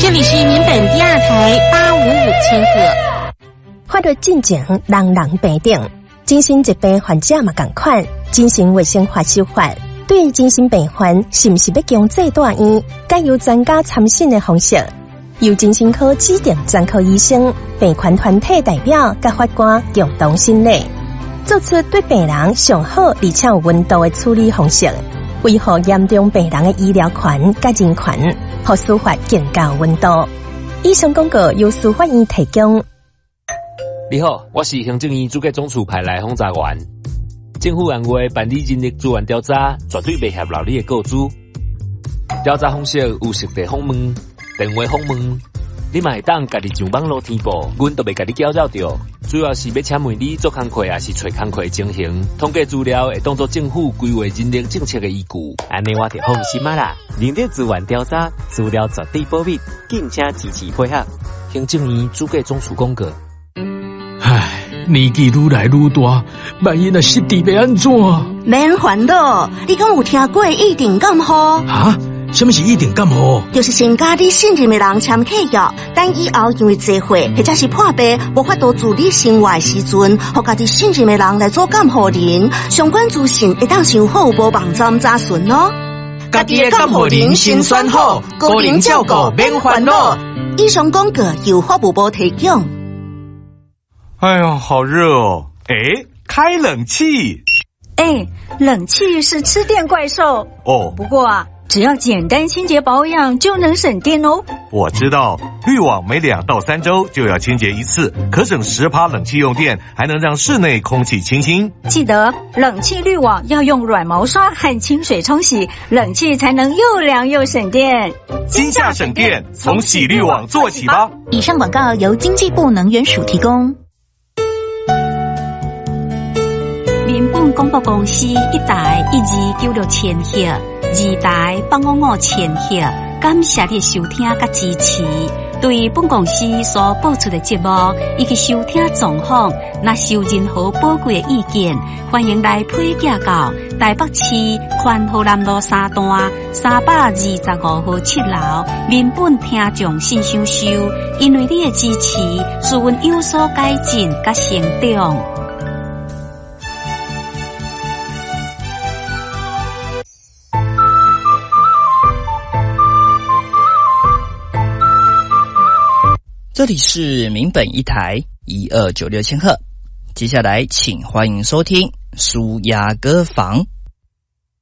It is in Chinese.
这里是民本第2台855千赫。 法律进前，人人平等。精神疾病患者嘛同款，精神卫生法修法对精神病患是不是要强制住院，该由专家参审的方式，由精神科指定专科医生、病患团体代表甲法官共同审理，做出对病人上好而且有温度的处理方式，维护严重病人的医疗权甲人权，和司法更加有温度。以上广告由司法院提供。 你好，我是行政院主计总处派来轰查员。政府按月办理人力资源调查，绝对袂合劳你的告知。调查方式有实地访问、电话访问，你嘛会当家己上网络填报，阮都袂家己搅扰着。主要是要请问你做工课，也是找工课情形，统计资料会当作政府规划人力政策的依据。 安尼我就放心啦。人力资源调查资料绝对保密，敬请支持配合。 行政院主计总处公告。 唉，年纪愈来愈大，万一若失智要安怎？ 免烦恼，你敢有听过一定感冒？ 啊？什么是一定感冒？ 就是先甲你信任的人签契约，等以后因为聚会或者是破病无法度自理生活的时阵，互家己信任的人来做监护人，相关资讯会当上好无网站查询哦。 家己的监护人先选好，个人照顾免烦恼。 以上广告由法务部提供。 哎呦，好热哦！哎，开冷气。 哎，冷气是吃电怪兽哦。 不过啊，只要简单清洁保养就能省电哦。 我知道，滤网每2到3周就要清洁一次，可省10%冷气用电，还能让室内空气清新。 记得冷气滤网要用软毛刷和清水冲洗，冷气才能又凉又省电。 今夏省电，从洗滤网做起吧。 以上广告由经济部能源署提供。 民本广播公司1台1296千赫，2台855千赫，感谢你的收听甲支持。对本公司所播出的节目以及收听状况，若有任何宝贵的意见，欢迎来批寄到台北市宽和南路3段325号7楼民本听众信箱收。因为你的支持，使阮有所改进甲成长。 这里是民本1台1296千赫，接下来请欢迎收听舒雅歌房。